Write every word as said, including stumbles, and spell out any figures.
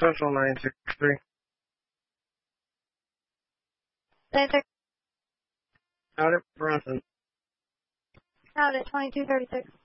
Central nine six three. nine six. Out at Bronson. Out at twenty-two thirty-six.